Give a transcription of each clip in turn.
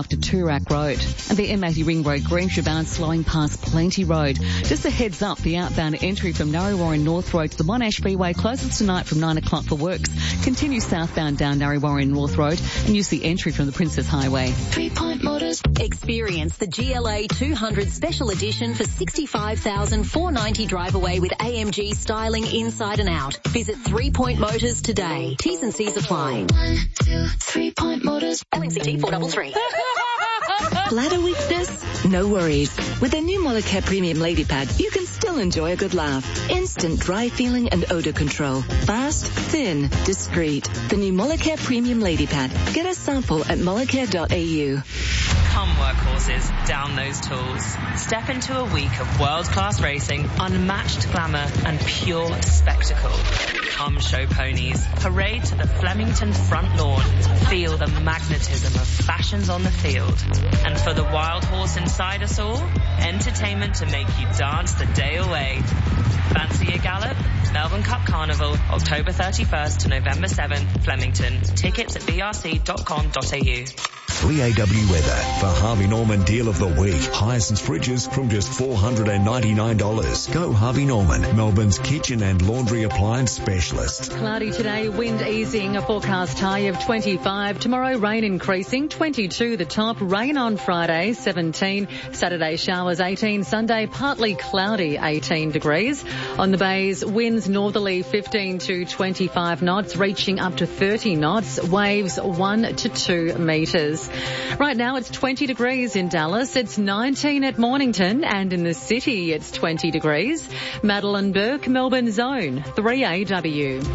after Toorak Road. And the M80 Ring Road Greenshire bound slowing past Plenty Road. Just a heads up, the outbound entry from Narrewarren North Road to the Monash Freeway closes tonight from 9 o'clock for works. Continue southbound down Narrewarren North Road and use the entry from the Princess Highway. 3 Point Motors. Experience the GLA 200 Special Edition for $65,490 drive away with AMG styling inside and out. Visit 3 Point Motors today. T's and C's apply. 1, 2, 3 Point Motors. LNCT 433. Bladder weakness? No worries. With the new Molicare Premium Lady Pad, you can still enjoy a good laugh. Instant dry feeling and odor control. Fast, thin, discreet. The new Molicare Premium Lady Pad. Get a sample at molicare.au. Come workhorses, down those tools. Step into a week of world-class racing, unmatched glamour and pure spectacle. Come show ponies. Parade to the Flemington front lawn. Feel the magnetism of fashions on the field. And for the wild horse inside us all, entertainment to make you dance the day away. Fancy a gallop? Melbourne Cup Carnival, October 31st to November 7th, Flemington. Tickets at brc.com.au. 3AW weather for Harvey Norman Deal of the Week. Hyacinth fridges from just $499. Go Harvey Norman, Melbourne's kitchen and laundry appliance specialist. Cloudy today, wind easing, a forecast high of 25. Tomorrow, rain increasing, 22 the top. Rain on Friday, 17. Saturday, showers, 18. Sunday, partly cloudy, 18 degrees. On the bays, winds northerly, 15 to 25 knots, reaching up to 30 knots. Waves 1 to 2 metres. Right now it's 20 degrees in Dallas, it's 19 at Mornington, and in the city it's 20 degrees. Madeline Burke, Melbourne Zone, 3AW.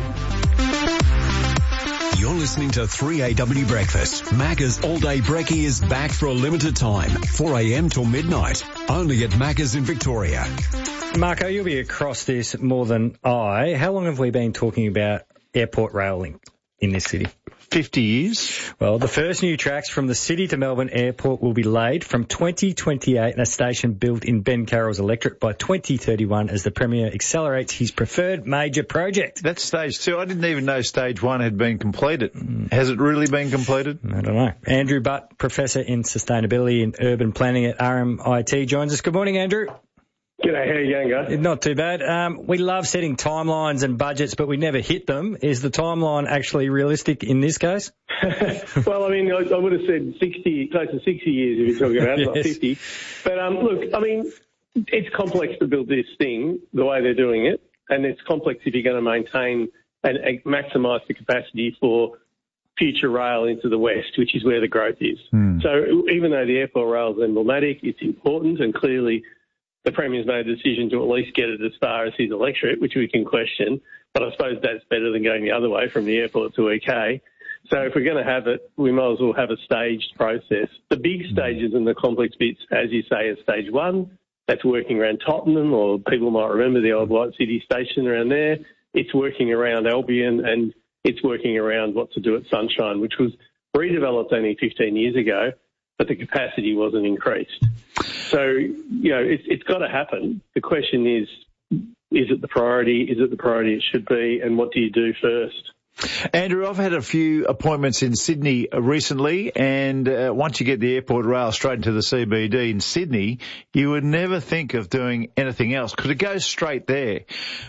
You're listening to 3AW Breakfast. Macca's All Day Brekkie is back for a limited time, 4 a.m. till midnight, only at Macca's in Victoria. Marco, you'll be across this more than I. How long have we been talking about airport rail link in this city? 50 years. Well, the first new tracks from the city to Melbourne Airport will be laid from 2028 and a station built in Ben Carroll's electorate by 2031 as the Premier accelerates his preferred major project. That's stage 2. I didn't even know stage 1 had been completed. Has it really been completed? I don't know. Andrew Butt, Professor in Sustainability and Urban Planning at RMIT, joins us. Good morning, Andrew. G'day, how are you going, guys? Not too bad. We love setting timelines and budgets, but we never hit them. Is the timeline actually realistic in this case? Well, I mean, I would have said 60, close to 60 years if you're talking about, yes. Not 50. But look, I mean, it's complex to build this thing the way they're doing it, and it's complex if you're going to maintain and maximise the capacity for future rail into the west, which is where the growth is. So even though the airport rail is emblematic, it's important, and clearly the Premier's made a decision to at least get it as far as his electorate, which we can question, but I suppose that's better than going the other way from the airport to EK. So if we're going to have it, we might as well have a staged process. The big stages and the complex bits, as you say, is stage 1. That's working around Tottenham, or people might remember the old White City station around there. It's working around Albion, and it's working around what to do at Sunshine, which was redeveloped only 15 years ago, but the capacity wasn't increased. So, you know, it's got to happen. The question is it the priority? Is it the priority it should be? And what do you do first? Andrew, I've had a few appointments in Sydney recently, and once you get the airport rail straight into the CBD in Sydney, you would never think of doing anything else because it goes straight there.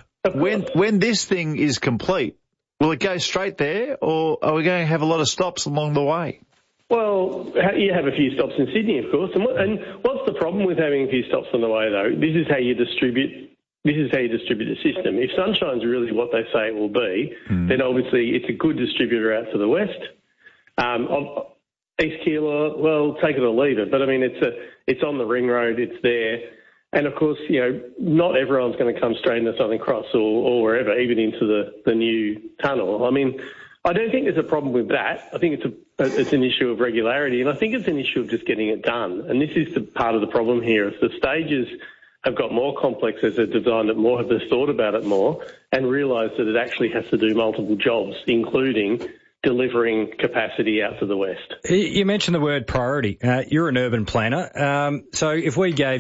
When this thing is complete, will it go straight there, or are we going to have a lot of stops along the way? Well, you have a few stops in Sydney, of course. And what's the problem with having a few stops on the way, though? This is how you distribute the system. If Sunshine's really what they say it will be, then obviously it's a good distributor out to the west. East Keilor, well, take it or leave it. But I mean, it's on the ring road. It's there. And of course, you know, not everyone's going to come straight into Southern Cross or wherever, even into the new tunnel. I mean, I don't think there's a problem with that. I think it's an issue of regularity, and I think it's an issue of just getting it done. And this is the part of the problem here. If the stages have got more complex as they've designed it more, have they thought about it more, and realised that it actually has to do multiple jobs, including delivering capacity out to the west. You mentioned the word priority. You're an urban planner. So if we gave you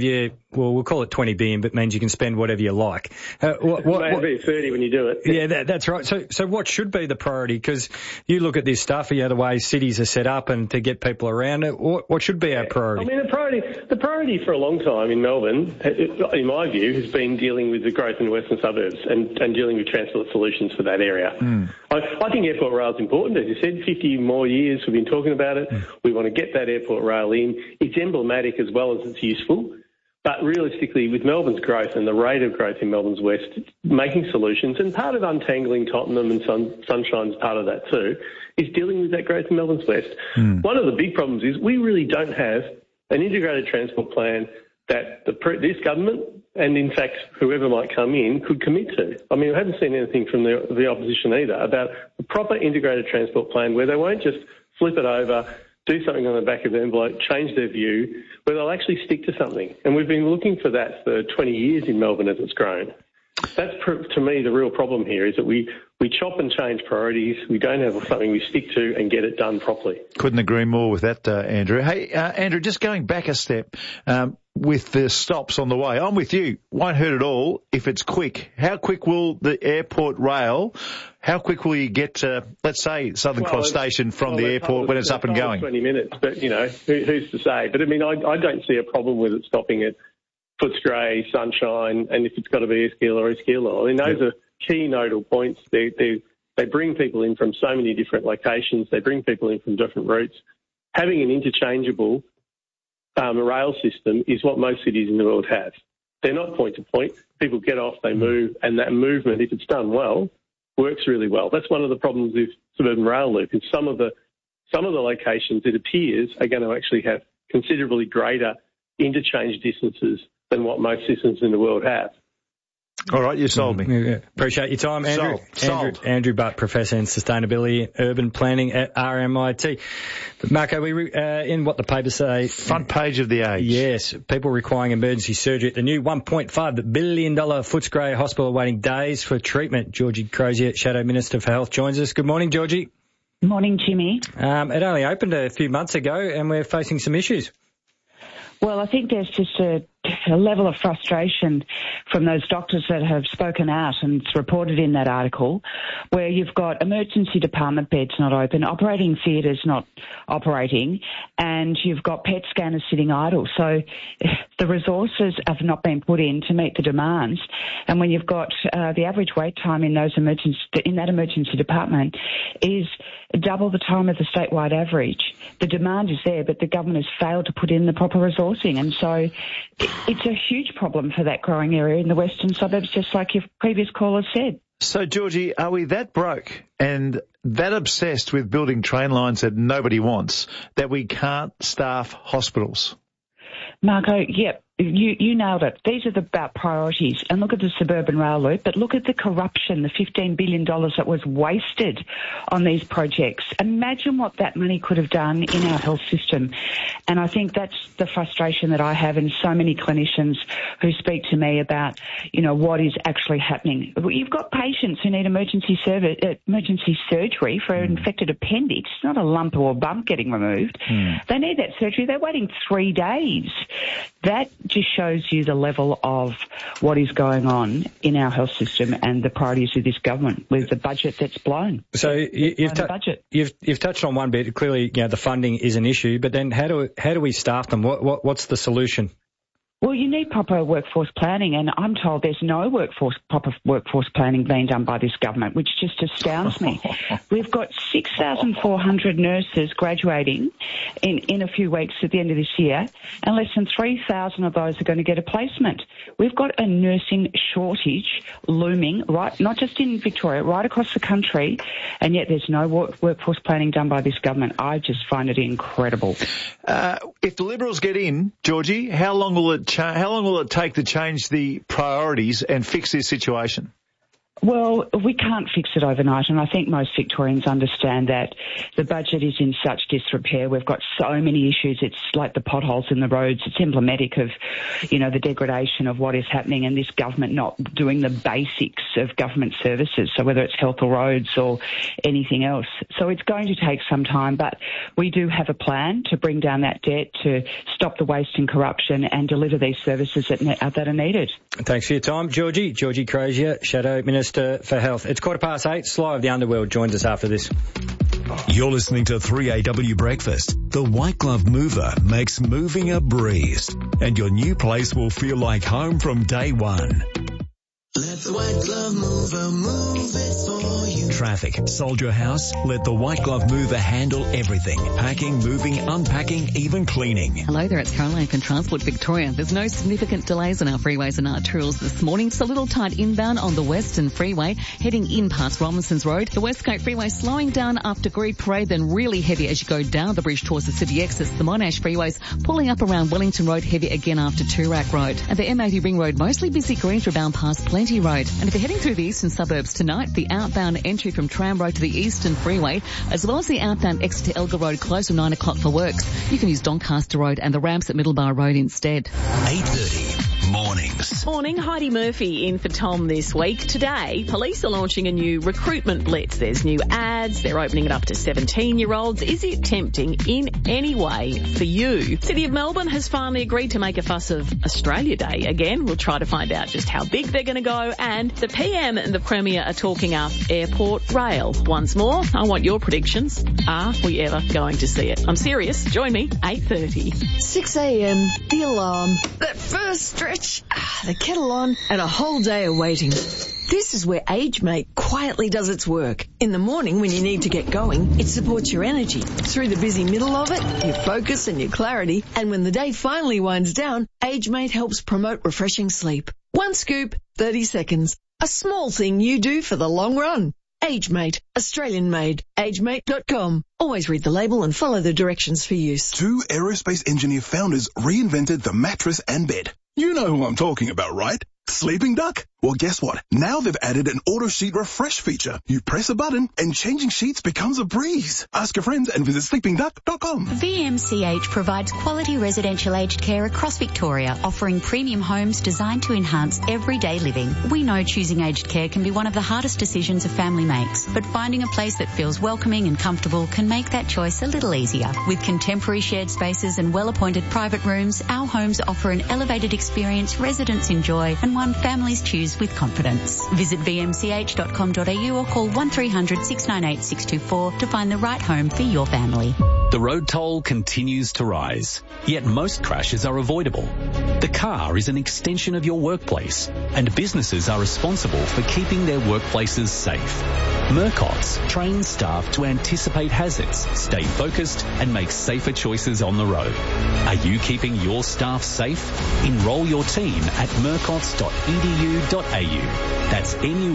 well, we'll call it 20 billion, but means you can spend whatever you like. Maybe 30 when you do it. Yeah, that's right. So what should be the priority? Because you look at this stuff, the way cities are set up and to get people around it, what should be our priority? I mean, the priority for a long time in Melbourne, in my view, has been dealing with the growth in the western suburbs and dealing with transport solutions for that area. I think Airport Rail is important. As you said, 50 more years we've been talking about it. We want to get that Airport Rail in. It's emblematic as well as it's useful. But realistically, with Melbourne's growth and the rate of growth in Melbourne's west, making solutions, and part of untangling Tottenham and Sunshine's part of that too, is dealing with that growth in Melbourne's west. One of the big problems is we really don't have an integrated transport plan that this government and, in fact, whoever might come in could commit to. I mean, I haven't seen anything from the opposition either about a proper integrated transport plan where they won't just flip it over, do something on the back of the envelope, change their view, where they'll actually stick to something. And we've been looking for that for 20 years in Melbourne as it's grown. That's, to me, the real problem here is that we chop and change priorities. We don't have something we stick to and get it done properly. Couldn't agree more with that, Andrew. Hey, Andrew, just going back a step, with the stops on the way, I'm with you. Won't hurt at all if it's quick. How quick will the Airport Rail, how quick will you get to, let's say, Southern Cross Station from the airport when it's up and going? 20 minutes, but, who's to say? But, I mean, I don't see a problem with it stopping at Footscray, Sunshine, and if it's got to be Eastgil or Eastgil. I mean, those are key nodal points. They bring people in from so many different locations. They bring people in from different routes. Having an interchangeable rail system is what most cities in the world have. They're not point to point. People get off, they move, and that movement, if it's done well, works really well. That's one of the problems with Suburban Rail Loop. In some of the locations, it appears, are going to actually have considerably greater interchange distances than what most systems in the world have. All right, you sold me. Yeah. Appreciate your time, Andrew. Sold. Andrew Butt, Professor in Sustainability and Urban Planning at RMIT. But Marco, in what the papers say... Front page of the Age. Yes, people requiring emergency surgery at the new $1.5 billion Footscray Hospital waiting days for treatment. Georgie Crozier, Shadow Minister for Health, joins us. Good morning, Georgie. Morning, Jimmy. It only opened a few months ago and we're facing some issues. Well, I think there's just a level of frustration from those doctors that have spoken out, and it's reported in that article, where you've got emergency department beds not open, operating theatres not operating, and you've got PET scanners sitting idle. So the resources have not been put in to meet the demands. And when you've got the average wait time in that emergency department is double the time of the statewide average. The demand is there, but the government has failed to put in the proper resourcing. And so it's a huge problem for that growing area in the western suburbs, just like your previous caller said. So, Georgie, are we that broke and that obsessed with building train lines that nobody wants that we can't staff hospitals? Marco, yep. You nailed it. These are about priorities. And look at the Suburban Rail Loop, but look at the corruption, the $15 billion that was wasted on these projects. Imagine what that money could have done in our health system. And I think that's the frustration that I have and so many clinicians who speak to me about, what is actually happening. You've got patients who need emergency surgery for an infected appendix, not a lump or a bump getting removed. They need that surgery. They're waiting 3 days. That just shows you the level of what is going on in our health system and the priorities of this government with the budget that's blown. So you've touched on one bit. Clearly, the funding is an issue, but then how do we staff them? What's the solution? Well, you need proper workforce planning, and I'm told there's no proper workforce planning being done by this government, which just astounds me. We've got 6,400 nurses graduating in a few weeks at the end of this year, and less than 3,000 of those are going to get a placement. We've got a nursing shortage looming, right, not just in Victoria, right across the country, and yet there's no workforce planning done by this government. I just find it incredible. If the Liberals get in, Georgie, how long will it take to change the priorities and fix this situation? Well, we can't fix it overnight, and I think most Victorians understand that. The budget is in such disrepair. We've got so many issues. It's like the potholes in the roads. It's emblematic of, the degradation of what is happening and this government not doing the basics of government services, so whether it's health or roads or anything else. So it's going to take some time, but we do have a plan to bring down that debt, to stop the waste and corruption and deliver these services that are needed. Thanks for your time, Georgie. Georgie Crozier, Shadow Minister for Health. It's 8:15. Sly of the Underworld joins us after this. You're listening to 3AW Breakfast. The White Glove Mover makes moving a breeze, and your new place will feel like home from day one. Let the White Glove Mover move it for you. Traffic. Sold your house? Let the White Glove Mover handle everything. Packing, moving, unpacking, even cleaning. Hello there, it's Caroline from Transport Victoria. There's no significant delays on our freeways and arterials this morning. It's a little tight inbound on the Western Freeway, heading in past Robinsons Road. The West Coast Freeway slowing down after Great Parade, then really heavy as you go down the bridge towards the city exits. The Monash Freeway's pulling up around Wellington Road, heavy again after Toorak Road. And the M80 Ring Road, mostly busy Greenford bound past Plenty Road. And if you're heading through the eastern suburbs tonight, the outbound entry from Tram Road to the Eastern Freeway, as well as the outbound exit to Elgar Road, close from 9 o'clock for works. You can use Doncaster Road and the ramps at Middlebar Road instead. 8:30 mornings. Morning, Heidi Murphy in for Tom this week. Today, police are launching a new recruitment blitz. There's new ads. They're opening it up to 17-year-olds. Is it tempting in any way for you? City of Melbourne has finally agreed to make a fuss of Australia Day again. We'll try to find out just how big they're going to go. And the PM and the Premier are talking up airport rail once more. I want your predictions. Are we ever going to see it? I'm serious. Join me, 8:30. 6 a.m, the alarm, that first stretch, the kettle on, and a whole day of waiting. This is where AgeMate quietly does its work. In the morning when you need to get going, it supports your energy. Through the busy middle of it, your focus and your clarity. And when the day finally winds down, AgeMate helps promote refreshing sleep. One scoop, 30 seconds. A small thing you do for the long run. AgeMate, Australian made. AgeMate.com. Always read the label and follow the directions for use. 2 aerospace engineer founders reinvented the mattress and bed. You know who I'm talking about, right? Sleeping Duck? Well, guess what? Now they've added an auto sheet refresh feature. You press a button and changing sheets becomes a breeze. Ask your friends and visit sleepingduck.com. VMCH provides quality residential aged care across Victoria, offering premium homes designed to enhance everyday living. We know choosing aged care can be one of the hardest decisions a family makes, but finding a place that feels welcoming and comfortable can make that choice a little easier. With contemporary shared spaces and well-appointed private rooms, our homes offer an elevated experience residents enjoy and one families choose with confidence. Visit vmch.com.au or call 1300 698 624 to find the right home for your family. The road toll continues to rise, yet most crashes are avoidable. The car is an extension of your workplace, and businesses are responsible for keeping their workplaces safe. Murcott's trains staff to anticipate hazards, stay focused, and make safer choices on the road. Are you keeping your staff safe? Enrol your team at murcotts.edu.au. That's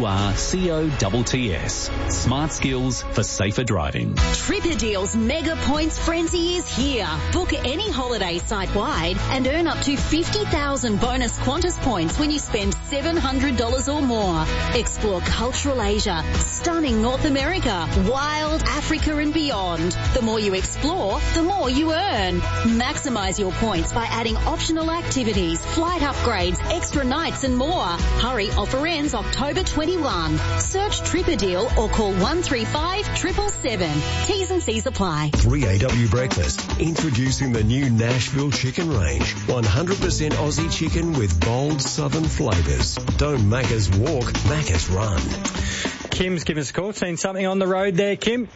MURCOTTS. Smart skills for safer driving. Tripper Deals Mega Points Frenzy is here. Book any holiday site-wide and earn up to 50,000 bonus Qantas points when you spend $700 or more. Explore cultural Asia, stunning North America, wild Africa and beyond. The more you explore, the more you earn. Maximize your points by adding optional activities, flight upgrades, extra nights and more. Hurry, offer ends October 21. Search Tripper Deal or call 135 777. T's and C's apply. 3AW Breakfast, introducing the new Nashville Chicken Range. 100% Aussie chicken with bold southern flavours. Don't Macca's walk, Macca's run. Kim's given us a call. Seen something on the road there, Kim?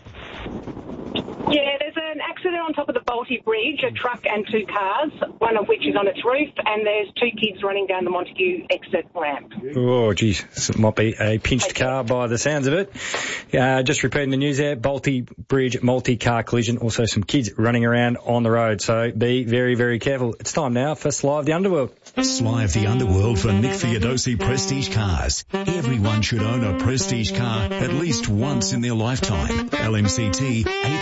Yeah, there's an accident on top of the Balti Bridge, a truck and 2 cars, one of which is on its roof, and there's 2 kids running down the Montague exit ramp. Oh, geez. This might be a pinched car by the sounds of it. Just repeating the news there, Balti Bridge multi-car collision, also some kids running around on the road, so be very, very careful. It's time now for Sly of the Underworld. Sly of the Underworld for Nick Theodosi Prestige Cars. Everyone should own a Prestige car at least once in their lifetime. LMCT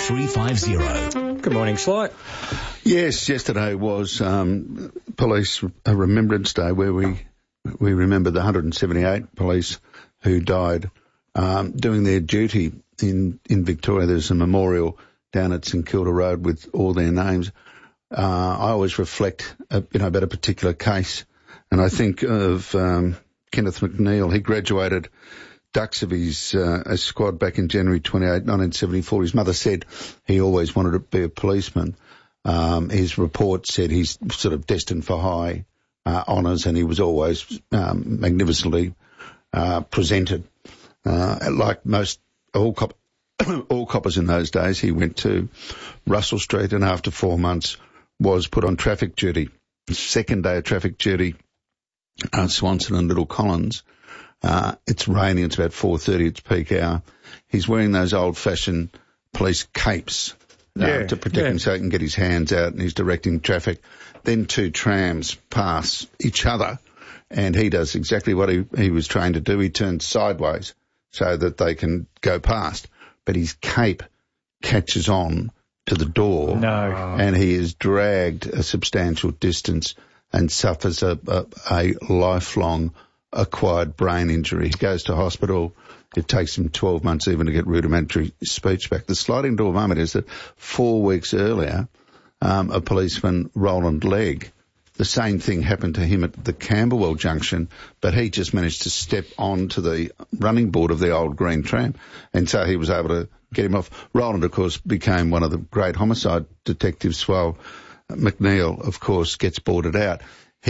8350. Good morning, Sly. Yes, yesterday was Police Remembrance Day, where we remember the 178 police who died doing their duty in Victoria. There's a memorial down at St Kilda Road with all their names. I always reflect, about a particular case, and I think of Kenneth McNeil. He graduated Ducks of his squad back in January 28, 1974. His mother said he always wanted to be a policeman. His report said he's sort of destined for high honours, and he was always magnificently presented. Like most all coppers in those days, he went to Russell Street, and after 4 months was put on traffic duty. Second day of traffic duty, Swanson and Little Collins. It's raining, it's about 4:30, it's peak hour. He's wearing those old-fashioned police capes to protect him so he can get his hands out, and he's directing traffic. Then 2 trams pass each other, and he does exactly what he was trained to do. He turns sideways so that they can go past, but his cape catches on to the door, and he is dragged a substantial distance and suffers a lifelong acquired brain injury. He goes to hospital. It takes him 12 months even to get rudimentary speech back. The sliding door moment is that 4 weeks earlier, a policeman, Roland Legg, the same thing happened to him at the Camberwell junction, but he just managed to step onto the running board of the old green tram, and so he was able to get him off. Roland, of course, became one of the great homicide detectives, while McNeil, of course, gets boarded out.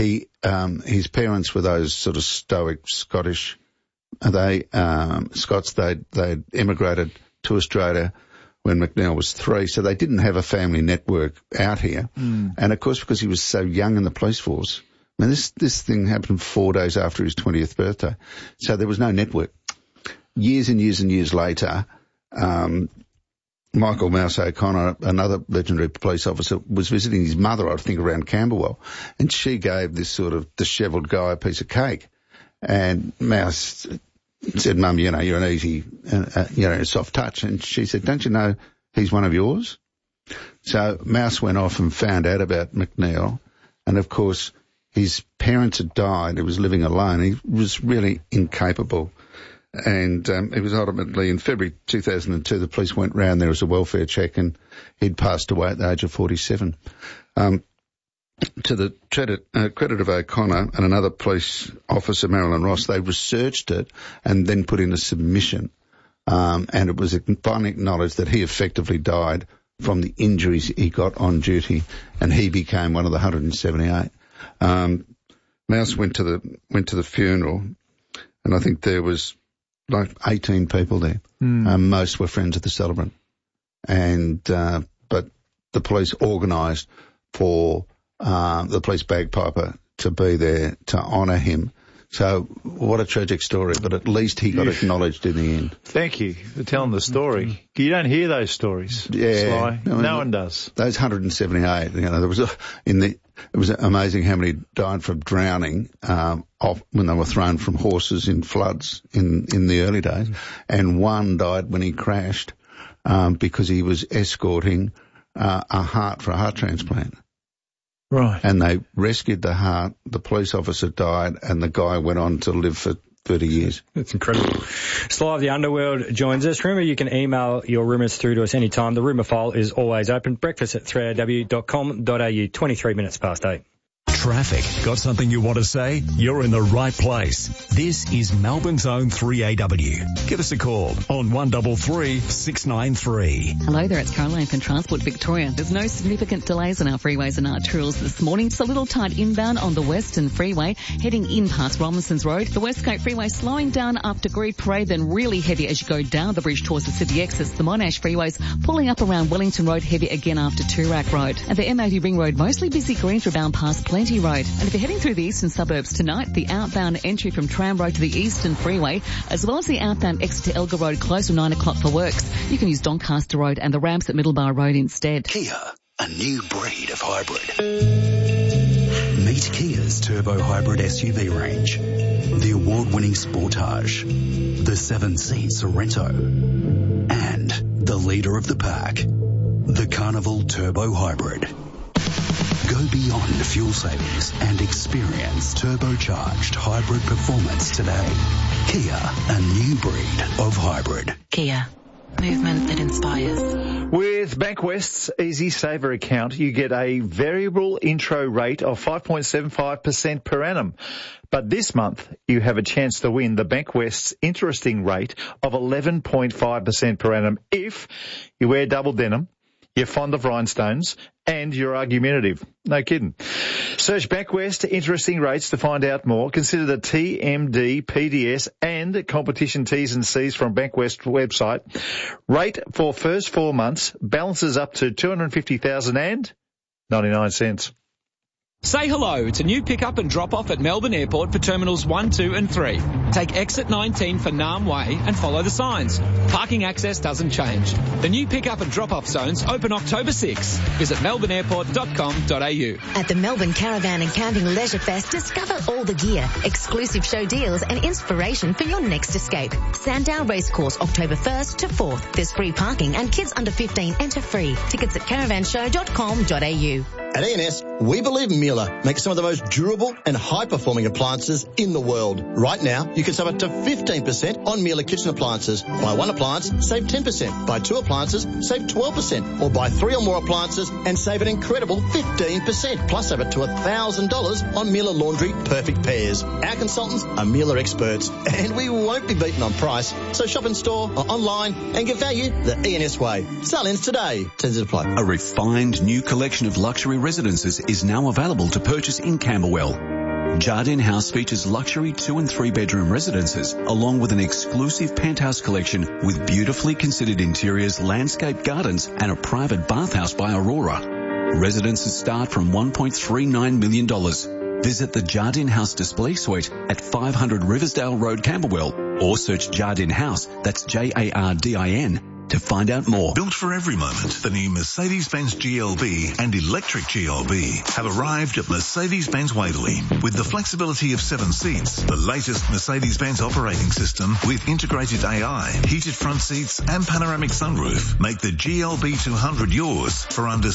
His parents were those sort of stoic Scottish. Scots. They'd emigrated to Australia when McNeil was 3, so they didn't have a family network out here. And of course, because he was so young in the police force, I mean, this thing happened 4 days after his 20th birthday, so there was no network. Years and years and years later, Michael Mouse O'Connor, another legendary police officer, was visiting his mother, I think, around Camberwell, and she gave this sort of dishevelled guy a piece of cake. And Mouse said, "Mum, you're an easy, a soft touch." And she said, "Don't you know he's one of yours?" So Mouse went off and found out about McNeil. And, of course, his parents had died. He was living alone. He was really incapable. And it was ultimately in February 2002, the police went round there as a welfare check, and he'd passed away at the age of 47. To the credit of O'Connor and another police officer, Marilyn Ross, they researched it and then put in a submission. And it was finally acknowledged that he effectively died from the injuries he got on duty, and he became one of the 178. Mouse went to the funeral, and I think there was like 18 people there. Most were friends of the celebrant. And but the police organised for the police bagpiper to be there to honour him. So what a tragic story, but at least he got acknowledged in the end. Thank you for telling the story. You don't hear those stories, Sly. No one does. Those 178, it was amazing how many died from drowning when they were thrown from horses in floods in the early days, and one died when he crashed because he was escorting a heart for a heart transplant. Right. And they rescued the heart, the police officer died, and the guy went on to live for 30 years. That's incredible. Sly of the Underworld joins us. Remember, you can email your rumours through to us anytime. The rumour file is always open. Breakfast at 3rw.com.au, 23 minutes past 8. Traffic. Got something you want to say? You're in the right place. This is Melbourne's own 3AW. Give us a call on 133 693. Hello there, it's Caroline from Transport Victoria. There's no significant delays on our freeways and arterials this morning. Just a little tight inbound on the Western Freeway, heading in past Robinson's Road. The West Coast Freeway slowing down after Greed Parade, then really heavy as you go down the bridge towards the city exits. The Monash Freeway's pulling up around Wellington Road, heavy again after Toorak Road. And the M80 Ring Road mostly busy Greensboro bound past Plenty Road. And if you're heading through the eastern suburbs tonight, the outbound entry from Tram Road to the Eastern Freeway, as well as the outbound exit to Elgar Road, closed from 9 o'clock for works. You can use Doncaster Road and the ramps at Middlebar Road instead. Kia, a new breed of hybrid. Meet Kia's turbo hybrid SUV range. The award-winning Sportage, the 7-seat Sorento, and the leader of the pack, the Carnival Turbo Hybrid. Go beyond beyond fuel savings and experience turbocharged hybrid performance today. Kia, a new breed of hybrid. Kia, movement that inspires. With Bankwest's Easy Saver account, you get a variable intro rate of 5.75% per annum. But this month, you have a chance to win the Bankwest's interesting rate of 11.5% per annum if you wear double denim, you're fond of rhinestones, and you're argumentative. No kidding. Search Bankwest interesting rates to find out more. Consider the TMD, PDS and competition T's and C's from Bankwest website. Rate for first 4 months balances up to $250,099. Say hello. It's a new pick-up and drop-off at Melbourne Airport for Terminals 1, 2 and 3. Take exit 19 for Nam Way and follow the signs. Parking access doesn't change. The new pick-up and drop-off zones open October 6. Visit melbourneairport.com.au. At the Melbourne Caravan and Camping Leisure Fest, discover all the gear, exclusive show deals and inspiration for your next escape. Sandown Racecourse, October 1st to 4th. There's free parking and kids under 15 enter free. Tickets at caravanshow.com.au. At E&S, we believe Miele makes some of the most durable and high-performing appliances in the world. Right now, you can save up to 15% on Miele kitchen appliances. Buy one appliance, save 10%. Buy two appliances, save 12%. Or buy three or more appliances and save an incredible 15%. Plus over to $1,000 on Miele Laundry Perfect Pairs. Our consultants are Miele experts, and we won't be beaten on price. So shop in store or online and get value the E&S way. Sale ends today. Terms apply. A refined new collection of luxury residences is now available to purchase in Camberwell. Jardine House features luxury 2 and 3 bedroom residences along with an exclusive penthouse collection with beautifully considered interiors, landscape gardens and a private bathhouse by Aurora. Residences start from $1.39 million. Visit the Jardine House display suite at 500 Riversdale Road, Camberwell, or search Jardine House, that's Jardin, to find out more. Built for every moment, the new Mercedes-Benz GLB and electric GLB have arrived at Mercedes-Benz Waverley. With the flexibility of 7 seats, the latest Mercedes-Benz operating system with integrated AI, heated front seats and panoramic sunroof make the GLB 200 yours for under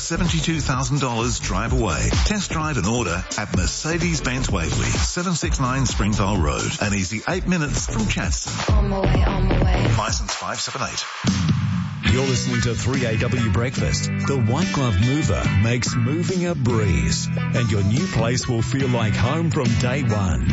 $72,000 drive away. Test drive and order at Mercedes-Benz Waverley, 769 Springvale Road. An easy 8 minutes from Chadstone. On my way. Licence 578. You're listening to 3AW Breakfast. The White Glove Mover makes moving a breeze, and your new place will feel like home from day one.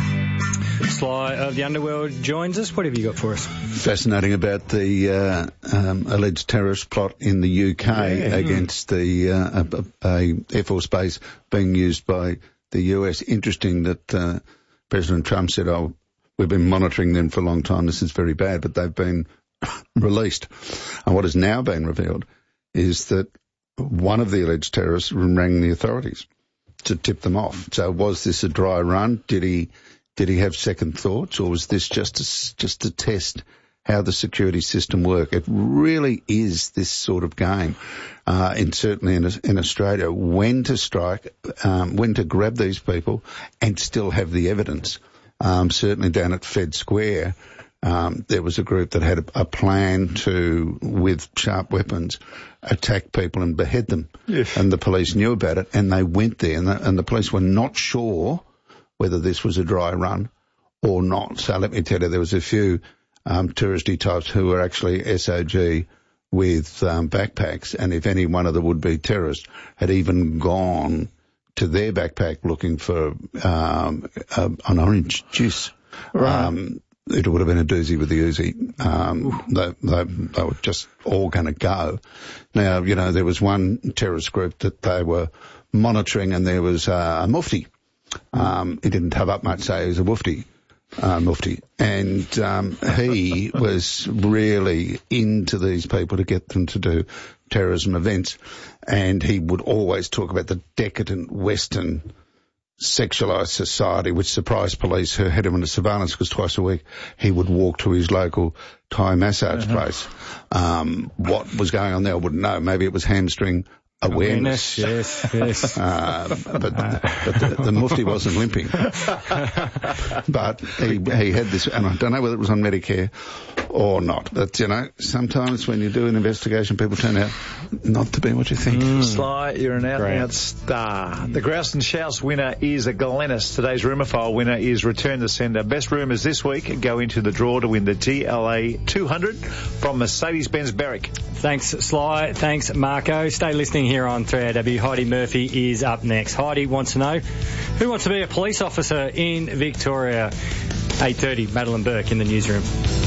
Sly of the Underworld joins us. What have you got for us? Fascinating about the alleged terrorist plot in the UK against the a Air Force base being used by the US. Interesting that President Trump said, "Oh, we've been monitoring them for a long time. This is very bad," but they've been released. And what has now been revealed is that one of the alleged terrorists rang the authorities to tip them off. So was this a dry run? Did he have second thoughts, or was this just to test how the security system work? It really is this sort of game, and certainly in Australia, when to strike, when to grab these people and still have the evidence. Certainly down at Fed Square, there was a group that had a plan to, with sharp weapons, attack people and behead them. Yes. And the police knew about it, and they went there, and the police were not sure whether this was a dry run or not. So let me tell you, there was a few touristy types who were actually SOG with backpacks, and if any one of the would-be terrorists had even gone to their backpack looking for an orange juice, right. It would have been a doozy with the Uzi. They were just all going to go. Now, you know, there was one terrorist group that they were monitoring, and there was a mufti. He didn't have up much, so he was a mufti. And he was really into these people to get them to do terrorism events, and he would always talk about the decadent Western sexualised society, which surprised police who had him under surveillance, because twice a week he would walk to his local Thai massage place. What was going on there I wouldn't know. Maybe it was hamstring awareness. Yes. But the mufti wasn't limping. But he had this, and I don't know whether it was on Medicare or not. But, you know, sometimes when you do an investigation, people turn out not to be what you think. Sly, you're an out-and-out star. The Grouse and Shouse winner is a Glennis. Today's rumour file winner is Return to Sender. Best rumours this week go into the draw to win the GLA 200 from Mercedes-Benz Berwick. Thanks, Sly. Thanks, Marco. Stay listening here on 3AW. Heidi Murphy is up next. Heidi wants to know, who wants to be a police officer in Victoria? 8:30, Madeline Burke in the newsroom.